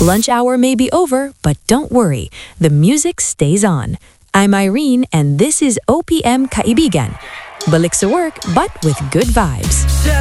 Lunch hour may be over, but don't worry, the music stays on. I'm Irene, and this is OPM Kaibigan. Balik sa work, but with good vibes.